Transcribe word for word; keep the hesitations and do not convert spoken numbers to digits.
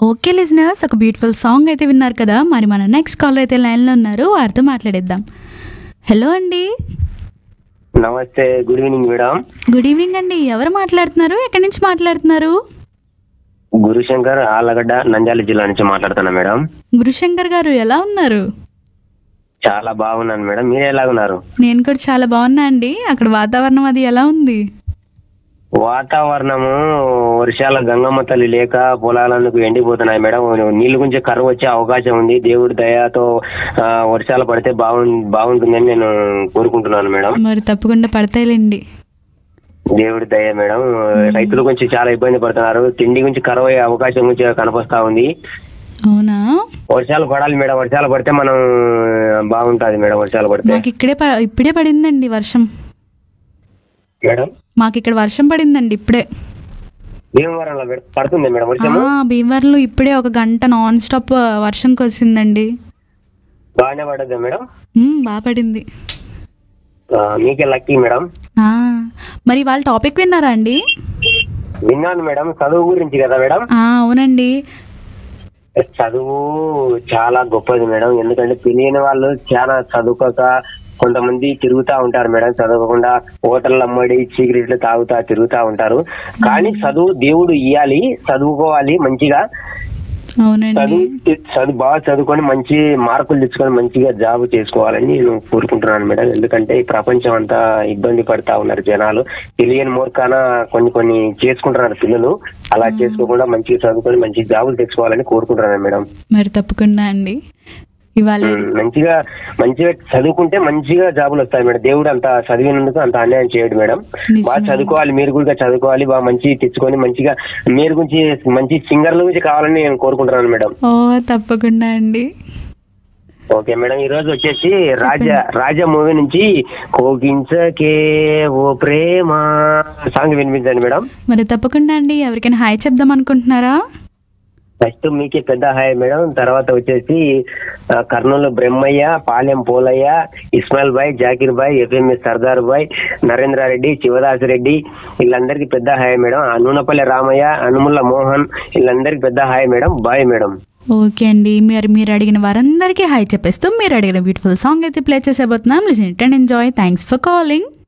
Okay listeners, ఒక beautiful song అయితే విన్నారు కదా. మరి మన నెక్స్ట్ కాలర్ అయితే లైన్లో ఉన్నారు, వారితో మాట్లాడేద్దాం. హలో అండి. నమస్తే, good evening madam. Good evening అండి. ఎవరు మాట్లాడుతున్నారు, ఎక్కడి నుంచి మాట్లాడుతున్నారు? గురుశంకర్, ఆలగడ్డ, నంద్యాల జిల్లా నుంచి మాట్లాడుతున్నా మేడం. గురుశంకర్ గారు ఎలా ఉన్నారు? చాలా బాగున్నాను మేడం, మీరు ఎలా ఉన్నారు? నేను కూడా చాలా బాగున్నా అండి. అక్కడ వాతావరణం అది ఎలా ఉంది? వాతావరణము వర్షాల గంగమ్మ తల్లి లేక పొలాలకు ఎండిపోతున్నాయి మేడం. నీళ్లు గురించి కరువు వచ్చే అవకాశం ఉంది. దేవుడి దయతో ఆ, వర్షాలు పడితే బాగు బాగుంటుందని నేను కోరుకుంటున్నాను మేడం. మరి తప్పకుండా పడతాయిలేండి. దేవుడి దయ మేడం. రైతుల గురించి చాలా ఇబ్బంది పడుతున్నారు. తిండి గురించి కరువు అయ్యే అవకాశం గురించి కనపస్తా ఉంది. అవునా? వర్షాలు పడాలి మేడం. వర్షాలు పడితే మనం బాగుంటది మేడం. వర్షాలు పడితే మాకు ఇక్కడే ప- ఇప్పుడే పడిందండి వర్షం. మేడం మాకు ఇక్కడ వర్షం పడిందండి ఇప్పుడే. భీమవరంలో మేడం పడుతుంది మేడం వర్షం. ఆ, భీమవరంలో ఇప్పుడే ఒక గంట నాన్ స్టాప్ వర్షం కురిసిందండి. బాగానే పడద్దా మేడం? ఉమ్, బాగా పడింది. ఆ, మీకే లక్కీ మేడం. ఆ, మరి వాళ్ళ టాపిక్ విన్నారా అండి? విన్నాను మేడం. చదువు గురించి కదా మేడం. ఆ, అవునండి. చదువు చాలా గొప్పది మేడం. ఎందుకంటే తెలియని వాళ్ళు చాలా చదువుకోక కొంతమంది తిరుగుతా ఉంటారు మేడం. చదవకుండా హోటల్ అమ్మడి సిగరెట్లు తాగుతా తిరుగుతా ఉంటారు. కానీ చదువు దేవుడు ఇయ్యాలి, చదువుకోవాలి మంచిగా. అవునండి. చదువు చదువు బాగా చదువుకొని మంచి మార్కులు తెచ్చుకొని మంచిగా జాబ్ చేసుకోవాలని నేను కోరుకుంటున్నాను మేడం. ఎందుకంటే ఈ ప్రపంచం అంతా ఇబ్బంది పడతా ఉన్నారు జనాలు. తెలియని మూర్ఖాన కొన్ని కొన్ని చేసుకుంటున్నారు పిల్లలు. అలా చేసుకోకుండా మంచిగా చదువుకొని మంచి జాబులు తెచ్చుకోవాలని కోరుకుంటున్నాను మేడం. మరి తప్పకుండా అండి. ఇవాళ మంచిగా మంచిగా చదువుకుంటే మంచిగా జాబులు వస్తాయి మేడం. దేవుడు అంత చదివినందుకు అంత అన్యాయం చేయడు మేడం. బాగా చదువుకోవాలి, మీరు కూడా చదువుకోవాలి, బాగా మంచి తెచ్చుకొని మంచిగా మీరు గురించి మంచి సింగర్ల గురించి కావాలని నేను కోరుకుంటున్నాను మేడం. ఓ తప్పకుండా అండి. Okay madam. ఈ రోజు వచ్చేసి రాజా రాజా మూవీ నుంచి కోకించకే ఓ ప్రేమ సాంగ్ వినిపించండి మేడం. మరి తప్పకుండా అండి. ఎవరికైనా హాయ్ చెప్దాం అనుకుంటున్నారా? ఫస్ట్ మీకే పెద్ద హాయ్ మేడం. తర్వాత వచ్చేసి ఆ, Kurnool Brahmaiah, Palem Polayya, Ismail bye, Zakir bye, FMS Sardar bye, Narendra Reddy, Shivadas Reddy, వీళ్ళందరికీ పెద్ద హాయ్ మేడం. నూనెపల్లి రామయ్య, అనుముల్ల మోహన్, వీళ్ళందరికీ పెద్ద hi madam. Bye madam. Okay అండి. మీరు మీరు అడిగిన వారందరికీ హాయ్ చెప్పేస్తూ మీరు అడిగిన బ్యూటిఫుల్ సాంగ్ అయితే play చేసేబోతున్నాం. Listen it and enjoy. Thanks for calling.